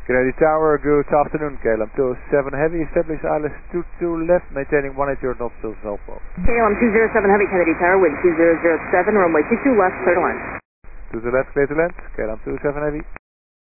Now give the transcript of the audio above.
Kennedy Tower, good afternoon. KLM 27 Heavy, establish ILS 22 left, maintaining 180 knots till Southwell. KLM 207 Heavy, Kennedy Tower, wind 2007, runway 22 left, clear to land. To the left, clear to land. KLM 27 Heavy.